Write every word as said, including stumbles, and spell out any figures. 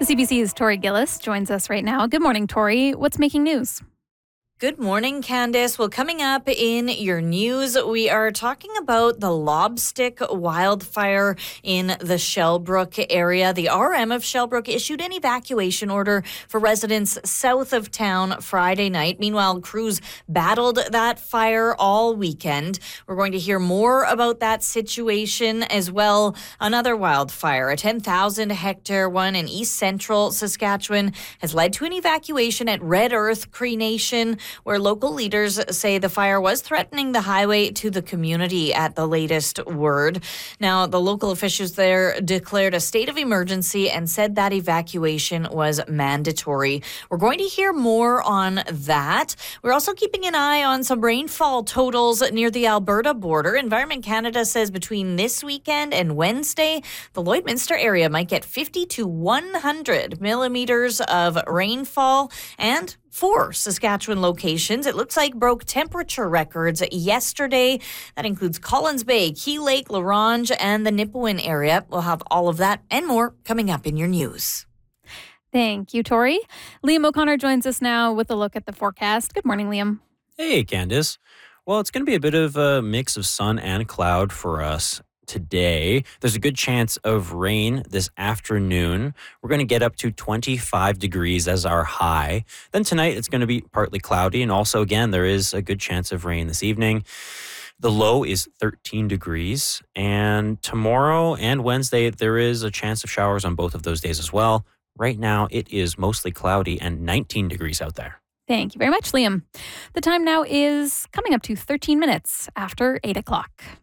C B C's Tori Gillis joins us right now. Good morning, Tori. What's making news? Good morning, Candice. Well, coming up in your news, we are talking about the Lobstick wildfire in the Shellbrook area. The R M of Shellbrook issued an evacuation order for residents south of town Friday night. Meanwhile, crews battled that fire all weekend. We're going to hear more about that situation as well. Another wildfire, a ten thousand hectare one in east central Saskatchewan, has led to an evacuation at Red Earth Cree Nation, where local leaders say the fire was threatening the highway to the community at the latest word. Now, the local officials there declared a state of emergency and said that evacuation was mandatory. We're going to hear more on that. We're also keeping an eye on some rainfall totals near the Alberta border. Environment Canada says between this weekend and Wednesday, the Lloydminster area might get fifty to one hundred millimeters of rainfall, and four Saskatchewan locations, it looks like, broke temperature records yesterday. That includes Collins Bay, Key Lake, La Ronge, and the Nipawin area. We'll have all of that and more coming up in your news. Thank you, Tori. Liam O'Connor joins us now with a look at the forecast. Good morning, Liam. Hey, Candice. Well, it's going to be a bit of a mix of sun and cloud for us today. There's a good chance of rain this afternoon. We're going to get up to twenty-five degrees as our high. Then tonight it's going to be partly cloudy, and also again there is a good chance of rain this evening. The low is thirteen degrees, and tomorrow and Wednesday there is a chance of showers on both of those days as well. Right now it is mostly cloudy and nineteen degrees out there. Thank you very much, Liam. The time now is coming up to thirteen minutes after eight o'clock.